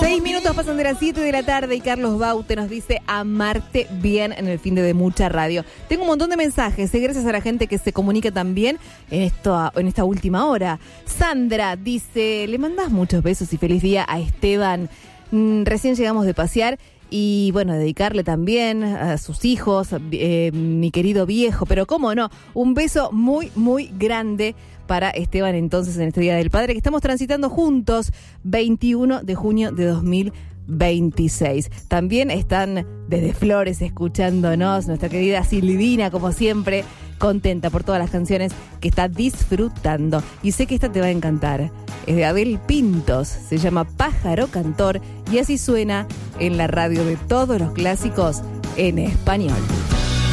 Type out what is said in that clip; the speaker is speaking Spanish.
6 minutos pasan de las 7 de la tarde y Carlos Baute nos dice amarte bien en el fin de mucha radio. Tengo un montón de mensajes, gracias a la gente que se comunica también en esta última hora. Sandra dice, le mandás muchos besos y feliz día a Esteban. Recién llegamos de pasear y bueno, dedicarle también a sus hijos, mi querido viejo, pero cómo no, un beso muy, muy grande para Esteban entonces en este Día del Padre que estamos transitando juntos, 21 de junio de 2026. También están desde Flores escuchándonos, nuestra querida Silvina, como siempre, contenta por todas las canciones que está disfrutando. Y sé que esta te va a encantar. Es de Abel Pintos, se llama Pájaro Cantor y así suena en la radio de todos los clásicos en español.